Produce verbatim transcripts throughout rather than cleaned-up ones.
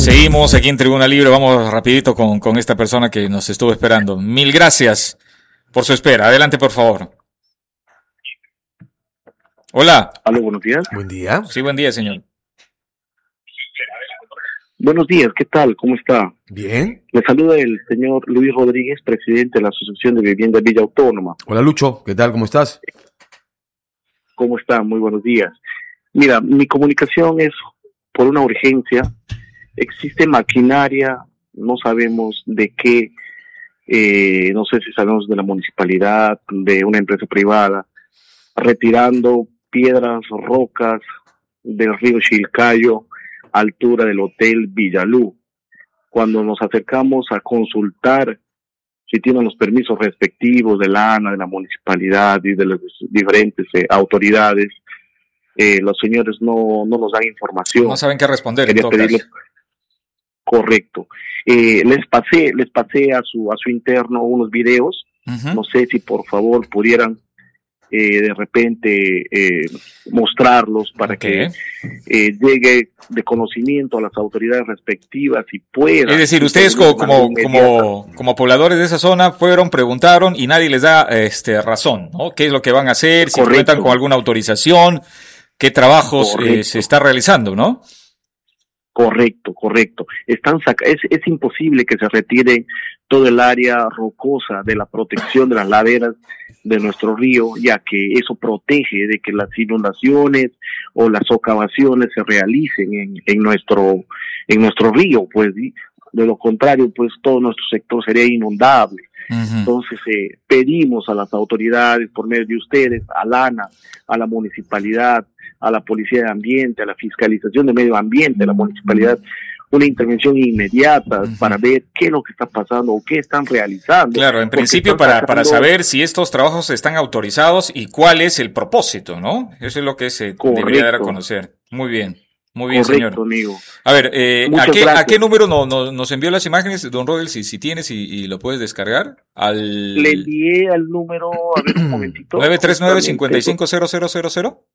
Seguimos aquí en Tribuna Libre, vamos rapidito con, con esta persona que nos estuvo esperando. Mil gracias por su espera. Adelante, por favor. Hola. Aló, buenos días. Buen día. Sí, buen día, señor. Buenos días, ¿qué tal? ¿Cómo está? Bien. Le saluda el señor Luis Rodríguez, presidente de la Asociación de Vivienda Villa Autónoma. Hola, Lucho, ¿qué tal? ¿Cómo estás? ¿Cómo está? Muy buenos días. Mira, mi comunicación es por una urgencia. Existe maquinaria, no sabemos de qué, eh, no sé si sabemos de la municipalidad, de una empresa privada, retirando piedras, rocas del río Chilcayo, altura del Hotel Villalú. Cuando nos acercamos a consultar si tienen los permisos respectivos de la ANA, de la municipalidad y de las diferentes eh, autoridades, eh, los señores no, no nos dan información. No saben qué responder. Quería en todo pedirle, caso. Correcto. Eh, les pasé, les pasé a su a su interno unos videos. Uh-huh. No sé si por favor pudieran eh, de repente eh, mostrarlos para Okay. que eh, llegue de conocimiento a las autoridades respectivas y puedan. Es decir, ustedes como, como, como, como pobladores de esa zona fueron, preguntaron y nadie les da este razón, ¿no? ¿Qué es lo que van a hacer? Si Correcto. cuentan con alguna autorización, qué trabajos eh, se está realizando, ¿no? Correcto, correcto. Están saca es, es imposible que se retire todo el área rocosa de la protección de las laderas de nuestro río, ya que eso protege de que las inundaciones o las socavaciones se realicen en, en nuestro en nuestro río, pues de lo contrario, pues todo nuestro sector sería inundable. Uh-huh. Entonces eh, pedimos a las autoridades por medio de ustedes, a la ANA, a la municipalidad, a la Policía de Ambiente, a la Fiscalización de Medio Ambiente, a la municipalidad, una intervención inmediata uh-huh. para ver qué es lo que está pasando o qué están realizando. Claro, en principio para, sacando... para saber si estos trabajos están autorizados y cuál es el propósito, ¿no? Eso es lo que se Correcto. debería dar a conocer. Muy bien. Muy bien, Correcto, señor. Amigo. A ver, eh, ¿a, qué, ¿a qué número no, no, nos envió las imágenes, don Rodel, si, si tienes y, y lo puedes descargar? Al... Le envié al número, a ver un momentito. nueve tres nueve, cinco cinco cero cero cero cero.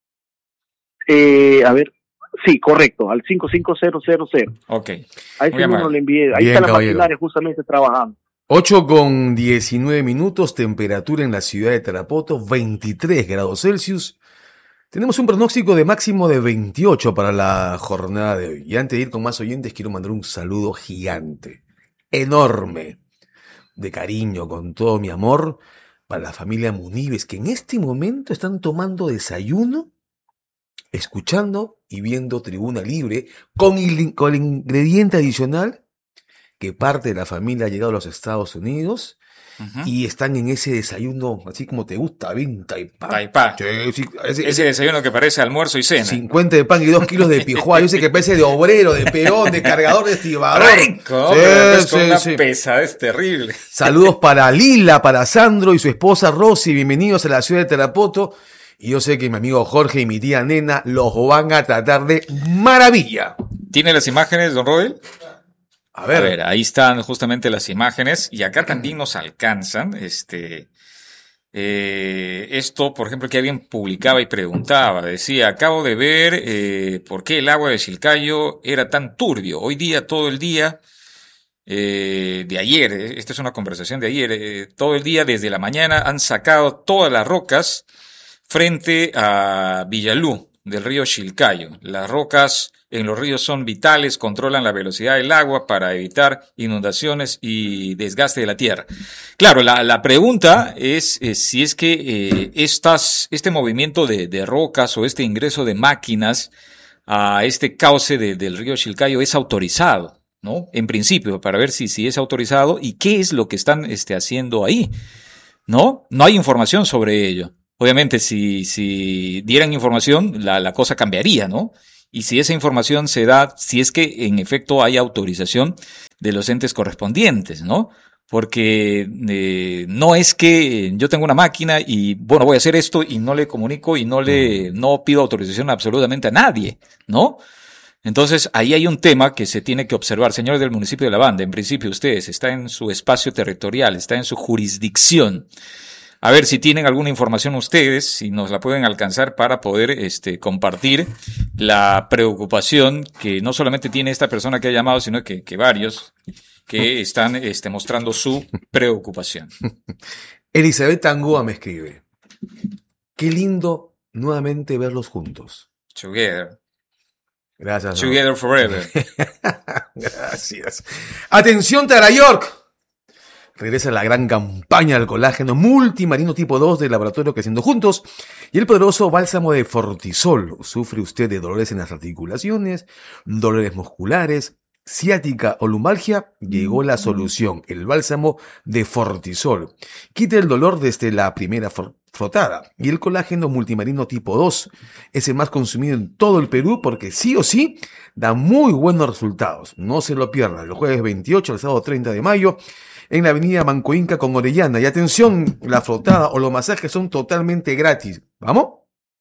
Eh, a ver, sí, correcto, al cinco cinco cero cero cero. Ok. A ese número le envié, ahí bien, está la caballero. Maquinaria justamente trabajando. ocho con diecinueve minutos, temperatura en la ciudad de Tarapoto, veintitrés grados Celsius. Tenemos un pronóstico de máximo de veintiocho para la jornada de hoy. Y antes de ir con más oyentes, quiero mandar un saludo gigante, enorme, de cariño, con todo mi amor, para la familia Munives, que en este momento están tomando desayuno, escuchando y viendo Tribuna Libre, con el, con el ingrediente adicional que parte de la familia ha llegado a los Estados Unidos. Uh-huh. Y están en ese desayuno, así como te gusta, bien taipá. Taipá. Sí, sí, ese, ese desayuno que parece almuerzo y cena. cincuenta de pan y dos kilos de pijuá. Yo sé que parece de obrero, de peón, de cargador, de estibador. Rico, sí, es sí, una sí. pesadez terrible. Saludos para Lila, para Sandro y su esposa Rosy. Bienvenidos a la ciudad de Tarapoto. Y yo sé que mi amigo Jorge y mi tía Nena los van a tratar de maravilla. ¿Tiene las imágenes, don Rodel? A ver. A ver, ahí están justamente las imágenes y acá también nos alcanzan, este, eh, esto, por ejemplo, que alguien publicaba y preguntaba, decía, acabo de ver eh, por qué el agua de Chilcayo era tan turbio. Hoy día, todo el día, eh, de ayer, esta es una conversación de ayer, eh, todo el día desde la mañana han sacado todas las rocas frente a Villalú del río Chilcayo. Las rocas en los ríos son vitales, controlan la velocidad del agua para evitar inundaciones y desgaste de la tierra. Claro, la, la pregunta es, es si es que eh, estas, este movimiento de, de rocas o este ingreso de máquinas a este cauce de, del río Chilcayo es autorizado, ¿no? En principio, para ver si, si es autorizado y qué es lo que están este, haciendo ahí, ¿no? No hay información sobre ello. Obviamente, si, si dieran información, la, la cosa cambiaría, ¿no? Y si esa información se da, si es que en efecto hay autorización de los entes correspondientes, ¿no? Porque eh, no es que yo tengo una máquina y, bueno, voy a hacer esto y no le comunico y no le, no pido autorización absolutamente a nadie, ¿no? Entonces, ahí hay un tema que se tiene que observar. Señores del municipio de La Banda, en principio ustedes, está en su espacio territorial, está en su jurisdicción. A ver si tienen alguna información ustedes, si nos la pueden alcanzar para poder este, compartir la preocupación que no solamente tiene esta persona que ha llamado, sino que, que varios que están este, mostrando su preocupación. Elizabeth Angoa me escribe: qué lindo nuevamente verlos juntos. Together. Gracias. Together ¿no? forever. Gracias. Atención, Tara York. Regresa la gran campaña del colágeno multimarino tipo dos del laboratorio Creciendo Juntos y el poderoso bálsamo de Fortisol. ¿Sufre usted de dolores en las articulaciones, dolores musculares, ciática o lumbalgia? Llegó la solución, el bálsamo de Fortisol. Quita el dolor desde la primera frotada. Y el colágeno multimarino tipo dos es el más consumido en todo el Perú porque sí o sí da muy buenos resultados. No se lo pierda, el jueves veintiocho al sábado treinta de mayo en la avenida Manco Inca con Orellana. Y atención, la frotada o los masajes son totalmente gratis. ¿Vamos?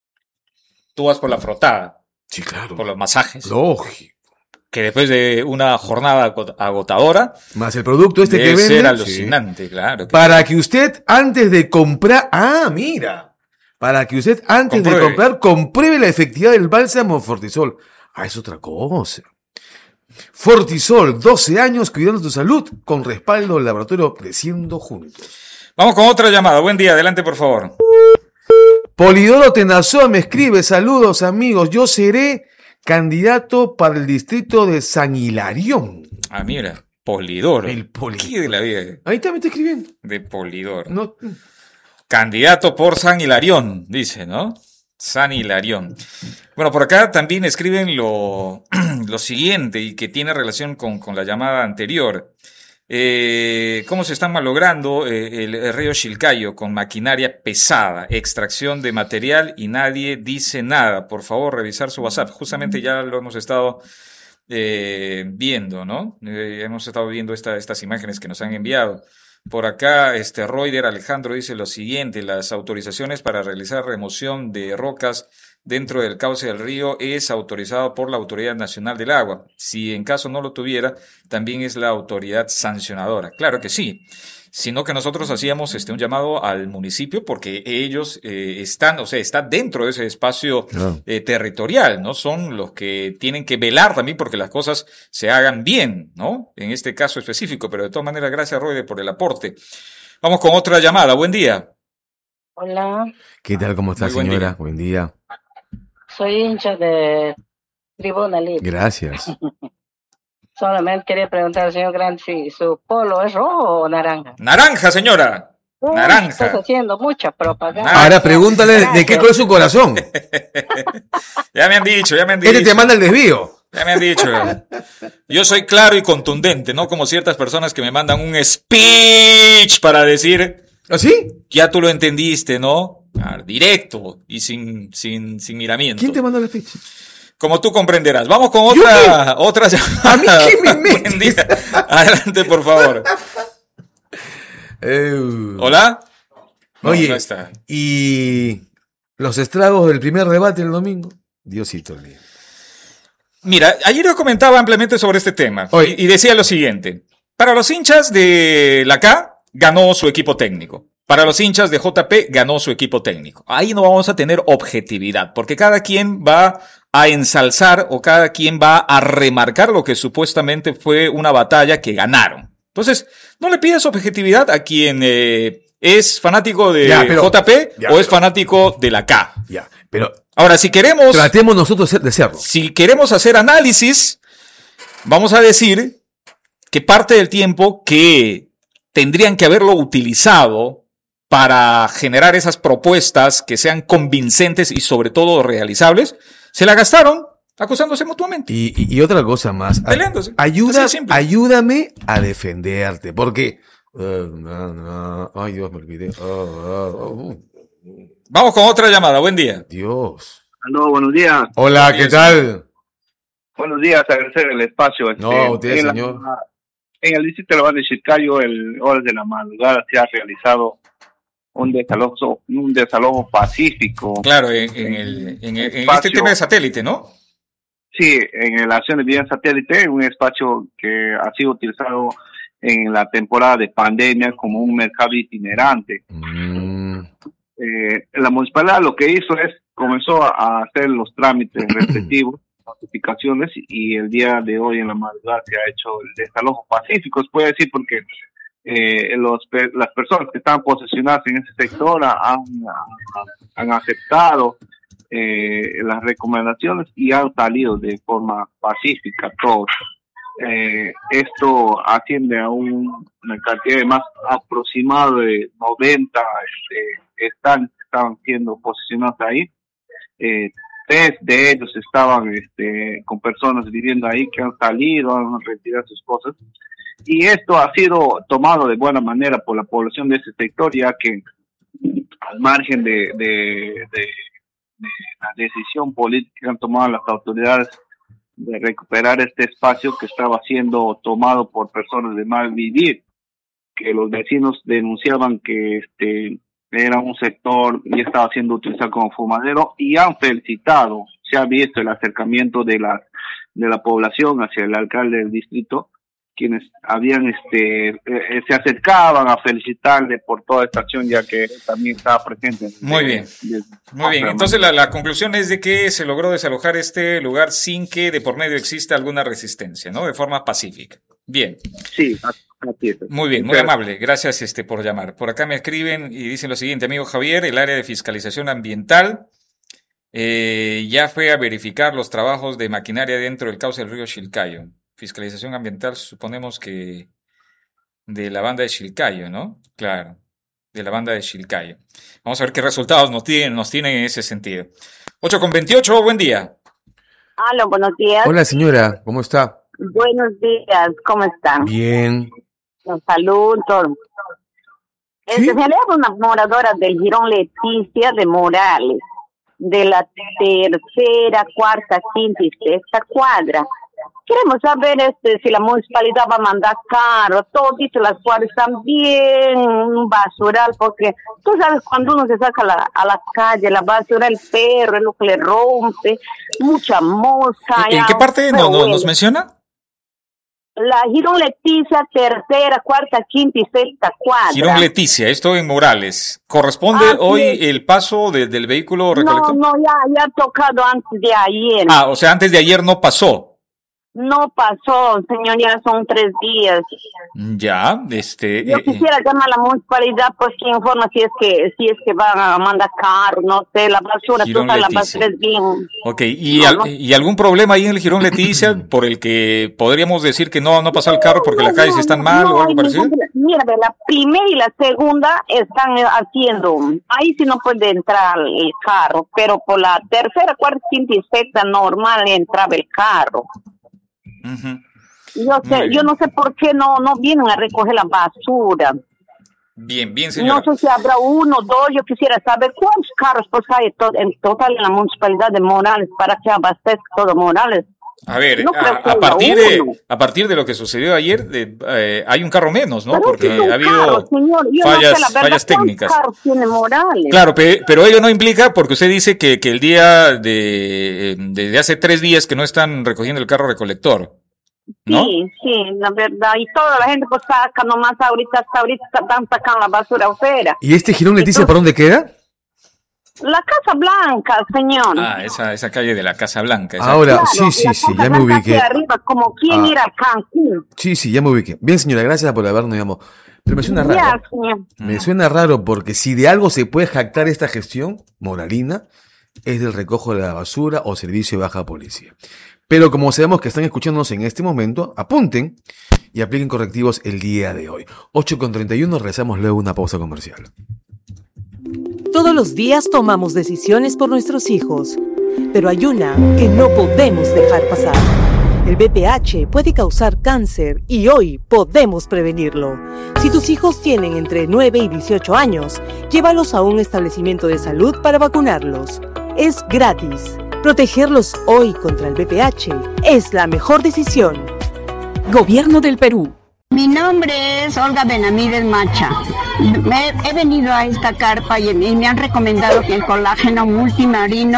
Tú vas por la frotada. Sí, claro. Por los masajes. Lógico. Que después de una jornada agotadora, más el producto este debe que vende, ser alucinante, sí. Claro. Que para que usted antes de comprar, ah, mira, para que usted antes compruebe. de comprar compruebe la efectividad del bálsamo Fortisol. Ah, es otra cosa. Fortisol, doce años cuidando tu salud con respaldo del laboratorio Creciendo Juntos. Vamos con otra llamada. Buen día, adelante por favor. Polidoro Tenazó me escribe: saludos amigos, yo seré candidato para el distrito de San Hilarión. Ah, mira, Polidoro. El Polidoro. ¿Qué de la vida? Ahí también está escribiendo. De Polidoro. No. Candidato por San Hilarión, dice, ¿no? San Hilarión. Bueno, por acá también escriben lo, lo siguiente y que tiene relación con, con la llamada anterior. Eh, cómo se está malogrando eh, el, el río Chilcayo con maquinaria pesada, extracción de material y nadie dice nada. Por favor, revisar su WhatsApp. Justamente ya lo hemos estado eh, viendo, ¿no? Eh, hemos estado viendo esta, estas imágenes que nos han enviado. Por acá, este Roider Alejandro dice lo siguiente: las autorizaciones para realizar remoción de rocas dentro del cauce del río es autorizado por la Autoridad Nacional del Agua. Si en caso no lo tuviera, también es la autoridad sancionadora. Claro que sí, sino que nosotros hacíamos este un llamado al municipio porque ellos eh, están, o sea, está dentro de ese espacio Claro. eh, territorial, ¿no? Son los que tienen que velar también porque las cosas se hagan bien, ¿no? En este caso específico, pero de todas maneras, gracias, Roide, por el aporte. Vamos con otra llamada. Buen día. Hola, ¿Qué tal? ¿Cómo está, Muy buen señora? día. Buen día. soy hincha de Tribuna Libre. Gracias. Solamente quería preguntar al señor Grant si su polo es rojo o naranja. Naranja, señora. Uy, Naranja. Estás haciendo mucha propaganda. Ah, Ahora pregúntale de qué color es su corazón. Ya me han dicho, ya me han dicho. Este te manda el desvío. Ya me han dicho. Yo soy claro y contundente, no como ciertas personas que me mandan un speech para decir, ¿Así? ya tú lo entendiste, ¿no? Ah, directo y sin, sin, sin miramiento. ¿Quién te manda el speech? Como tú comprenderás. Vamos con otra, otra llamada. ¿A mí qué me metes? Buen día. Adelante, por favor. Eh, ¿Hola? No, Oye, no está. y los estragos del primer debate el domingo. Diosito mío. Mira, ayer yo comentaba ampliamente sobre este tema Oye. y, y decía lo siguiente. Para los hinchas de la K, ganó su equipo técnico. Para los hinchas de J P, ganó su equipo técnico. Ahí no vamos a tener objetividad, porque cada quien va a ensalzar o cada quien va a remarcar lo que supuestamente fue una batalla que ganaron. Entonces, no le pidas objetividad a quien eh, es fanático de Ya, pero- J P ya, o pero- es fanático de la K. Ya, pero Ahora, si queremos... tratemos nosotros de serlo. Si queremos hacer análisis, vamos a decir que parte del tiempo que tendrían que haberlo utilizado para generar esas propuestas que sean convincentes y sobre todo realizables, se la gastaron acusándose mutuamente. Y, y, y otra cosa más. a- Peleándose. Ayuda, Así de simple. ayúdame a defenderte, porque... eh, no, no, ay, Dios, me olvidé. Oh, oh, oh, Vamos con otra llamada. Buen día. Dios. Aló, buenos días. Hola, Buenos ¿qué días, tal? Buenos días, agradecer el espacio. Este, No, usted, en la- señor. en el distrito de la Banda de Chilcayo, el horas de la madrugada, se ha realizado un desalojo, un desalojo pacífico. Claro, en, en el, en, el- en Espacio. este tema de satélite, ¿no? Sí, en la acción de vía satélite, un espacio que ha sido utilizado en la temporada de pandemia como un mercado itinerante. Mm, Eh, la municipalidad lo que hizo es, comenzó a hacer los trámites respectivos, notificaciones, y el día de hoy en la madrugada se ha hecho el desalojo pacífico, se puede decir, porque eh, los, las personas que estaban posesionadas en ese sector han, han aceptado eh, las recomendaciones y han salido de forma pacífica todos. Eh, esto asciende a un, una cantidad de más aproximado de noventa este, están, estaban siendo posicionados ahí. Eh, tres de ellos estaban este, con personas viviendo ahí que han salido, han retirado sus cosas, y esto ha sido tomado de buena manera por la población de ese sector, ya que al margen de, de, de, de la decisión política que han tomado las autoridades de recuperar este espacio que estaba siendo tomado por personas de mal vivir, que los vecinos denunciaban que este era un sector y estaba siendo utilizado como fumadero, y han felicitado, se ha visto el acercamiento de la de la población hacia el alcalde del distrito, quienes habían este eh, se acercaban a felicitarle por toda esta acción, ya que también estaba presente. Muy bien, de, de, muy bien. Entonces la, la conclusión es de que se logró desalojar este lugar sin que de por medio exista alguna resistencia, ¿no? De forma pacífica. Bien. Sí, así es. Muy bien, muy amable. Gracias este por llamar. Por acá me escriben y dicen lo siguiente, amigo Javier, el área de fiscalización ambiental eh, ya fue a verificar los trabajos de maquinaria dentro del cauce del río Chilcayo. Fiscalización ambiental, suponemos que de la banda de Chilcayo, ¿no? Claro, de la banda de Chilcayo. Vamos a ver qué resultados nos tienen, nos tienen en ese sentido. ocho con veintiocho, buen día. Aló, buenos días. Hola señora, ¿cómo está? Buenos días, ¿cómo están? Bien. Los saludo, todo. ¿Sí? En realidad es una moradora del Jirón Leticia de Morales, de la tercera, cuarta, quinta y sexta cuadra. Queremos saber este si la municipalidad va a mandar carro, todo dice las cuadras también, un basural, porque tú sabes cuando uno se saca a la, a la calle, la basura, el perro es lo que le rompe, mucha mosca. ¿En, ¿en qué parte no, no, nos menciona? La Jirón Leticia, tercera, cuarta, quinta y sexta cuadra. Jirón Leticia, esto en Morales. ¿Corresponde ah, hoy sí. el paso de, del vehículo recolector? No, no, ya, ya ha tocado antes de ayer. Ah, o sea, antes de ayer no pasó. No pasó, señor, ya son tres días. Ya, este... Yo quisiera eh, llamar a la municipalidad, pues, que informa si es que si es que van a mandar carro, no sé, la basura, tú sabes, la basura es bien... Ok, ¿y, no, al, no. ¿y algún problema ahí en el Jirón Leticia por el que podríamos decir que no no pasó el carro porque no, las calles no, están mal no, o algo parecido? Mira, la primera y la segunda están haciendo, ahí sí no puede entrar el carro, pero por la tercera, cuarta, quinta y sexta normal entraba el carro. Uh-huh. Yo sé, yo no sé por qué no no vienen a recoger la basura. Bien, bien, señora. No sé si habrá uno, dos, yo quisiera saber cuántos carros pues hay to- en total en la municipalidad de Morales para que abastezca todo Morales. A ver, no a, a partir de a partir de lo que sucedió ayer, de, eh, hay un carro menos, ¿no? Pero porque es ha habido carro, señor. Yo fallas, no sé la verdad, fallas técnicas. ¿cuántos carros tiene Morales? Claro, pe- pero ello no implica, porque usted dice que, que el día de desde hace tres días que no están recogiendo el carro recolector, ¿no? Sí, sí, la verdad. Y toda la gente pues saca nomás ahorita, hasta ahorita están sacando la basura afuera. ¿Y este Jirón Leticia Entonces, por dónde queda? La Casa Blanca, señor. Ah, esa esa calle de la Casa Blanca. Esa... Ahora, Claro, sí, sí, la sí, Casa ya me Blanca ubiqué. hacia arriba, como quien Ah. ir a Cancún. Sí, sí, ya me ubiqué. Bien, señora, gracias por habernos llamado. Pero me suena Ya, raro. señor. Me suena raro porque si de algo se puede jactar esta gestión moralina, es del recojo de la basura o servicio de baja policía. Pero como sabemos que están escuchándonos en este momento, apunten y apliquen correctivos el día de hoy. ocho con treinta y uno, regresamos luego a una pausa comercial. Todos los días tomamos decisiones por nuestros hijos, pero hay una que no podemos dejar pasar. El B P H puede causar cáncer y hoy podemos prevenirlo. Si tus hijos tienen entre nueve y dieciocho años, llévalos a un establecimiento de salud para vacunarlos. Es gratis. Protegerlos hoy contra el B P H es la mejor decisión. Gobierno del Perú. Mi nombre es Olga Benavides Macha. Me, he venido a esta carpa y, y me han recomendado que el colágeno multimarino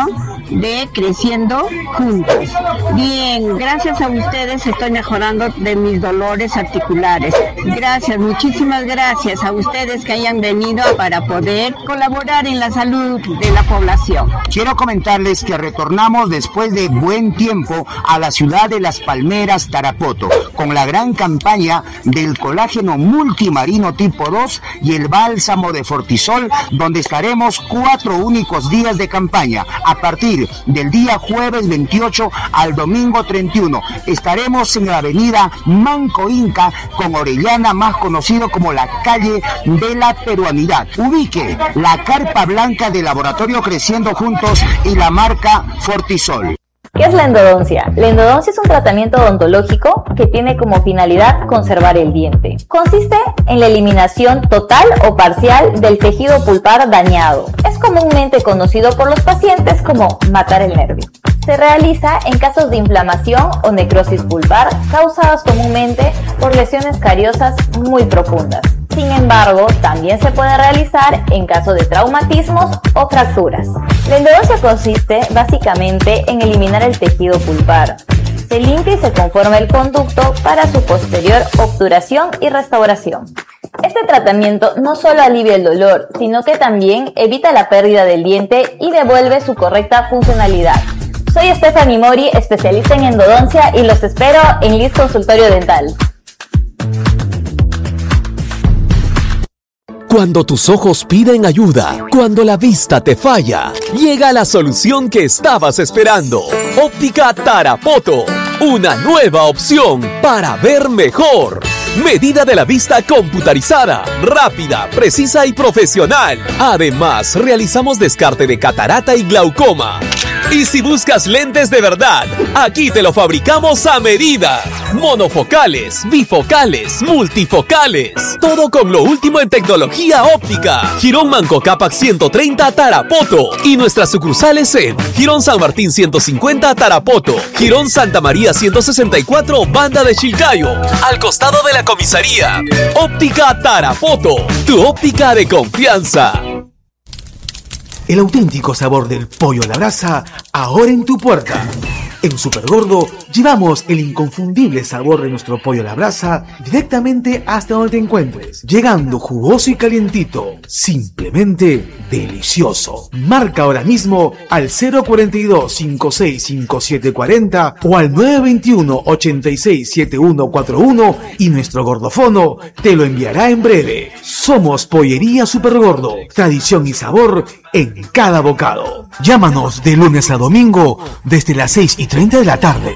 de Creciendo Juntos. Bien, gracias a ustedes estoy mejorando de mis dolores articulares. Gracias, muchísimas gracias a ustedes que hayan venido para poder colaborar en la salud de la población. Quiero comentarles que retornamos después de buen tiempo a la ciudad de Las Palmeras, Tarapoto, con la gran campaña del colágeno multimarino tipo dos y el bálsamo de Fortisol, donde estaremos cuatro únicos días de campaña, a partir del día jueves veintiocho al domingo treinta y uno. Estaremos en la avenida Manco Inca con Orellana, más conocido como la calle de la peruanidad. Ubique la carpa blanca del Laboratorio Creciendo Juntos y la marca Fortisol. ¿Qué es la endodoncia? La endodoncia es un tratamiento odontológico que tiene como finalidad conservar el diente. Consiste en la eliminación total o parcial del tejido pulpar dañado. Es comúnmente conocido por los pacientes como matar el nervio. Se realiza en casos de inflamación o necrosis pulpar causadas comúnmente por lesiones cariosas muy profundas. Sin embargo, también se puede realizar en caso de traumatismos o fracturas. La endodoncia consiste básicamente en eliminar el tejido pulpar. Se limpia y se conforma el conducto para su posterior obturación y restauración. Este tratamiento no solo alivia el dolor, sino que también evita la pérdida del diente y devuelve su correcta funcionalidad. Soy Stephanie Mori, especialista en endodoncia, y los espero en Liz Consultorio Dental. Cuando tus ojos piden ayuda, cuando la vista te falla, llega la solución que estabas esperando. Óptica Tarapoto, una nueva opción para ver mejor. Medida de la vista computarizada, rápida, precisa y profesional. Además, realizamos descarte de catarata y glaucoma. Y si buscas lentes de verdad, aquí te lo fabricamos a medida. Monofocales, bifocales, multifocales. Todo con lo último en tecnología óptica. Jirón Manco Cápac ciento treinta Tarapoto. Y nuestras sucursales en Jirón San Martín ciento cincuenta Tarapoto. Jirón Santa María ciento sesenta y cuatro Banda de Chilcayo. Al costado de la comisaría. Óptica Tarapoto. Tu óptica de confianza. El auténtico sabor del pollo a la brasa, ahora en tu puerta. En Supergordo llevamos el inconfundible sabor de nuestro pollo a la brasa directamente hasta donde te encuentres, llegando jugoso y calientito, simplemente delicioso. Marca ahora mismo al cero cuarenta y dos, cincuenta y seis, cincuenta y siete cuarenta o al nueve veintiuno, ochenta y seis, setenta y uno cuarenta y uno y nuestro gordofono te lo enviará en breve. Somos Pollería Supergordo, tradición y sabor en cada bocado. Llámanos de lunes a domingo desde las seis y treinta de la tarde.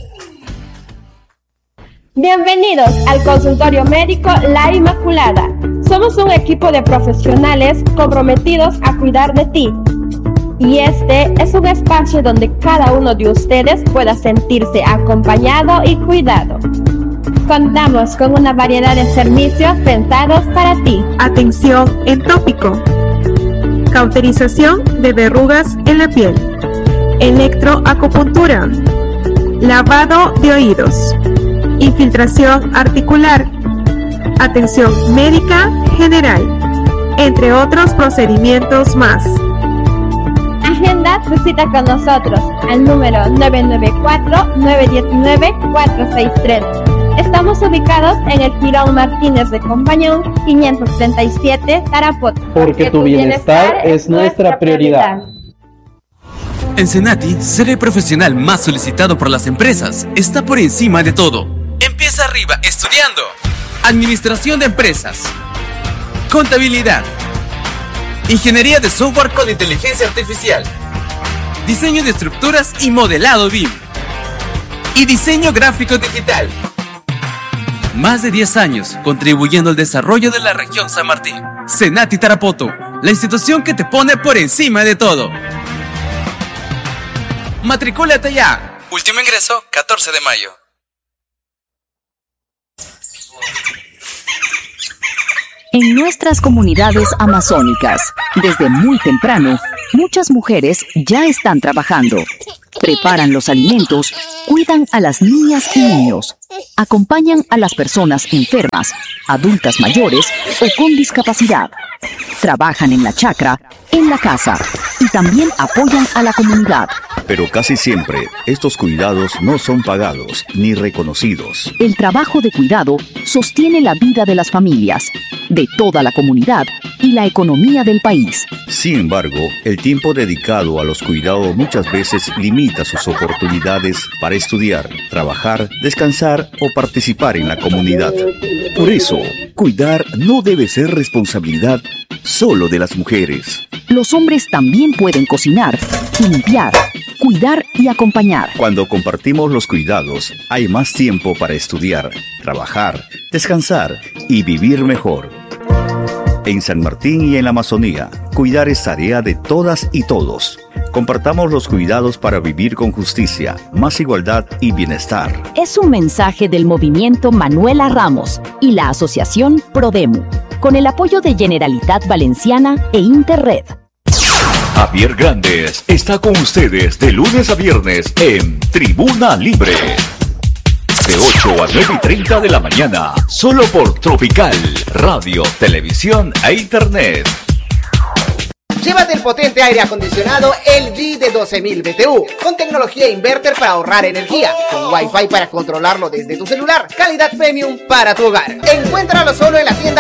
Bienvenidos al consultorio médico La Inmaculada. Somos un equipo de profesionales comprometidos a cuidar de ti. Y este es un espacio donde cada uno de ustedes pueda sentirse acompañado y cuidado. Contamos con una variedad de servicios pensados para ti. Atención en tópico. Cauterización de verrugas en la piel. Electroacupuntura. Lavado de oídos. Infiltración articular. Atención médica general. Entre otros procedimientos más. Agenda tu cita con nosotros al número nueve nueve cuatro, nueve uno nueve, cuatro seis tres. Estamos ubicados en el Jirón Martínez de Compañón, quinientos treinta y siete, Tarapoto. Porque tu bienestar es nuestra prioridad. En Senati, ser el profesional más solicitado por las empresas está por encima de todo. Empieza arriba estudiando Administración de Empresas, Contabilidad, Ingeniería de Software con Inteligencia Artificial, Diseño de Estructuras y Modelado B I M y Diseño Gráfico Digital. Más de diez años contribuyendo al desarrollo de la región San Martín. Senati Tarapoto, la institución que te pone por encima de todo. Matricúlate ya. Último ingreso, catorce de mayo. En nuestras comunidades amazónicas, desde muy temprano, muchas mujeres ya están trabajando. Preparan los alimentos, cuidan a las niñas y niños, acompañan a las personas enfermas, adultas mayores o con discapacidad. Trabajan en la chacra, en la casa y también apoyan a la comunidad. Pero casi siempre estos cuidados no son pagados ni reconocidos. El trabajo de cuidado sostiene la vida de las familias, de toda la comunidad y la economía del país. Sin embargo, el tiempo dedicado a los cuidados muchas veces limita sus oportunidades para estudiar, trabajar, descansar o participar en la comunidad. Por eso, cuidar no debe ser responsabilidad solo de las mujeres. Los hombres también pueden cocinar, limpiar, cuidar y acompañar. Cuando compartimos los cuidados, hay más tiempo para estudiar, trabajar, descansar y vivir mejor. En San Martín y en la Amazonía, cuidar es tarea de todas y todos. Compartamos los cuidados para vivir con justicia, más igualdad y bienestar. Es un mensaje del movimiento Manuela Ramos y la asociación Prodemu, con el apoyo de Generalitat Valenciana e Interred. Javier Grandes está con ustedes de lunes a viernes en Tribuna Libre. De ocho a nueve y treinta de la mañana, solo por Tropical, radio, televisión e internet. Llévate el potente aire acondicionado L G de doce mil B T U, con tecnología inverter para ahorrar energía, con Wi-Fi para controlarlo desde tu celular, calidad premium para tu hogar. Encuéntralo solo en la tienda